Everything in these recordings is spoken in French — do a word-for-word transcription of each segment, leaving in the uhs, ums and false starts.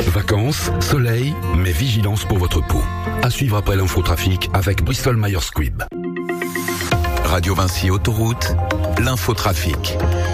Vacances, soleil, mais vigilance pour votre peau. À suivre après l'infotrafic avec Bristol Myers Squibb. Radio Vinci Autoroute, l'infotrafic.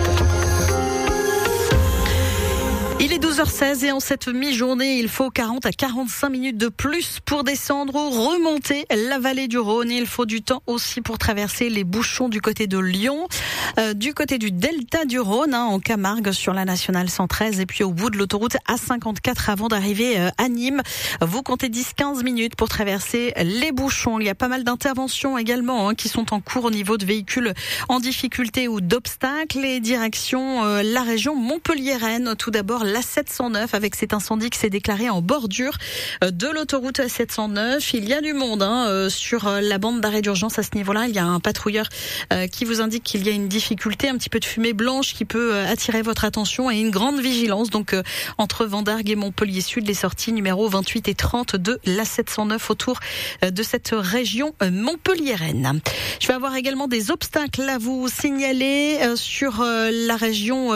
Il est douze heures seize et en cette mi-journée, il faut quarante à quarante-cinq minutes de plus pour descendre ou remonter la vallée du Rhône. Il faut du temps aussi pour traverser les bouchons du côté de Lyon, euh, du côté du delta du Rhône, hein, en Camargue sur la nationale cent treize et puis au bout de l'autoroute A cinquante-quatre avant d'arriver euh, à Nîmes. Vous comptez dix à quinze minutes pour traverser les bouchons. Il y a pas mal d'interventions également hein, qui sont en cours au niveau de véhicules en difficulté ou d'obstacles et direction euh, la région Montpellier-Rennes. Tout d'abord, la sept cent neuf avec cet incendie qui s'est déclaré en bordure de l'autoroute sept cent neuf. Il y a du monde hein, sur la bande d'arrêt d'urgence à ce niveau-là. Il y a un patrouilleur qui vous indique qu'il y a une difficulté, un petit peu de fumée blanche qui peut attirer votre attention et une grande vigilance. Donc entre Vendargues et Montpellier Sud, les sorties numéro vingt-huit et trente de la sept cent neuf autour de cette région Montpellier-Rennes. Je vais avoir également des obstacles à vous signaler sur la région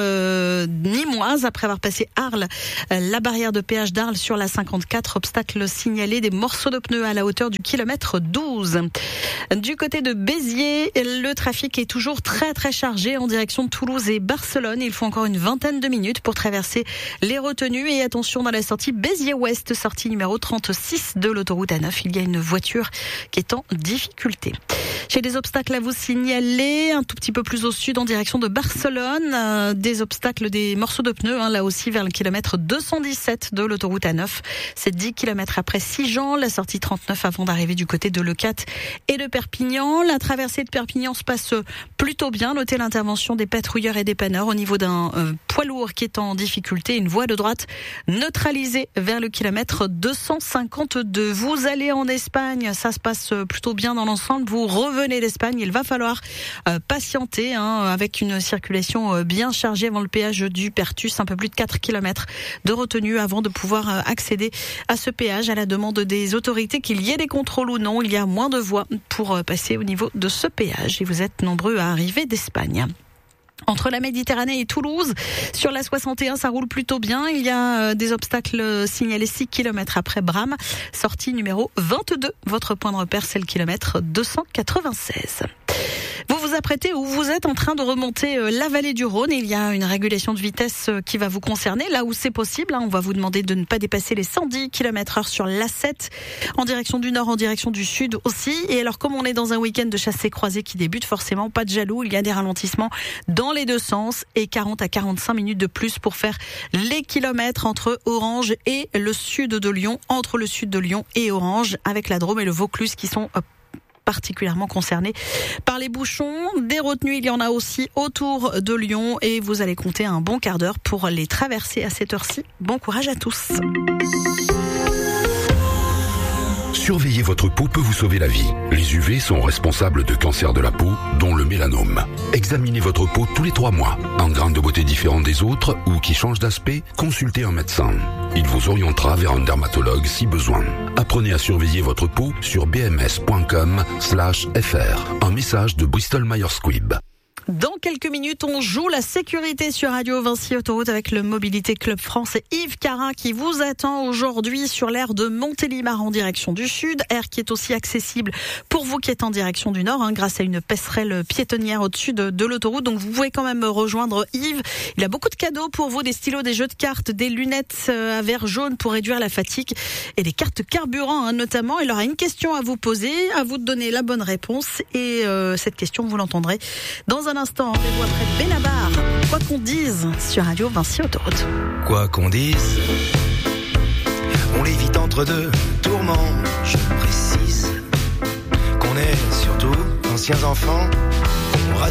nîmoise après avoir passé Arles, la barrière de péage d'Arles sur la cinquante-quatre, obstacle signalé, des morceaux de pneus à la hauteur du kilomètre douze. Du côté de Béziers, le trafic est toujours très très chargé en direction de Toulouse et Barcelone. Il faut encore une vingtaine de minutes pour traverser les retenues et attention dans la sortie Béziers-Ouest, sortie numéro trente-six de l'autoroute A neuf. Il y a une voiture qui est en difficulté. J'ai des obstacles à vous signaler un tout petit peu plus au sud en direction de Barcelone. Euh, des obstacles, des morceaux de pneus, hein, là aussi vers le kilomètre deux cent dix-sept de l'autoroute A neuf. C'est dix kilomètres après Sigean, la sortie trente-neuf avant d'arriver du côté de Leucate et de Perpignan. La traversée de Perpignan se passe plutôt bien. Notez l'intervention des patrouilleurs et des panneurs au niveau d'un euh, poids lourd qui est en difficulté. Une voie de droite neutralisée vers le kilomètre deux cent cinquante-deux. Vous allez en Espagne, ça se passe plutôt bien dans l'ensemble. Vous revenez d'Espagne, il va falloir euh, patienter hein, avec une circulation euh, bien chargée avant le péage du Pertus, un peu plus de quatre kilomètres de retenue avant de pouvoir euh, accéder à ce péage à la demande des autorités, qu'il y ait des contrôles ou non. Il y a moins de voies pour euh, passer au niveau de ce péage et vous êtes nombreux à arriver d'Espagne. Entre la Méditerranée et Toulouse, sur la soixante et un, ça roule plutôt bien. Il y a des obstacles signalés six kilomètres après Bram. Sortie numéro vingt-deux. Votre point de repère, c'est le kilomètre deux cent quatre-vingt-seize. Vous vous apprêtez ou vous êtes en train de remonter la vallée du Rhône. Il y a une régulation de vitesse qui va vous concerner. Là où c'est possible, on va vous demander de ne pas dépasser les cent dix kilomètres heure sur l'A sept, en direction du nord, en direction du sud aussi. Et alors, comme on est dans un week-end de chassé-croisé qui débute, forcément, pas de jaloux. Il y a des ralentissements dans les deux sens et quarante à quarante-cinq minutes de plus pour faire les kilomètres entre Orange et le sud de Lyon, entre le sud de Lyon et Orange, avec la Drôme et le Vaucluse qui sont particulièrement concernés par les bouchons. Des retenues, il y en a aussi autour de Lyon et vous allez compter un bon quart d'heure pour les traverser à cette heure-ci. Bon courage à tous. Surveiller votre peau peut vous sauver la vie. Les U V sont responsables de cancers de la peau, dont le mélanome. Examinez votre peau tous les trois mois. Un grain de beauté différent des autres ou qui change d'aspect, consultez un médecin. Il vous orientera vers un dermatologue si besoin. Apprenez à surveiller votre peau sur bms.com slash fr. Un message de Bristol Myers Squibb. Dans quelques minutes, on joue la sécurité sur Radio Vinci Autoroute avec le Mobilité Club France et Yves Carin qui vous attend aujourd'hui sur l'aire de Montélimar en direction du sud. Aire qui est aussi accessible pour vous qui êtes en direction du nord hein, grâce à une passerelle piétonnière au-dessus de, de l'autoroute. Donc vous pouvez quand même rejoindre Yves. Il a beaucoup de cadeaux pour vous, des stylos, des jeux de cartes, des lunettes à verre jaune pour réduire la fatigue et des cartes carburant hein, notamment. Il aura une question à vous poser, à vous de donner la bonne réponse et euh, cette question vous l'entendrez dans un instant, rendez-vous après Benabar. Quoi qu'on dise sur Radio Vinci Autoroute. Quoi qu'on dise, on l'évite entre deux tourments. Je précise qu'on est surtout anciens enfants.